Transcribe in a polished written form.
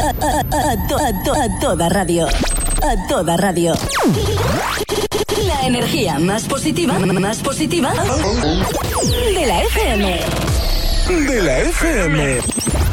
A toda radio. A toda radio. La energía más positiva de la FM. De la FM.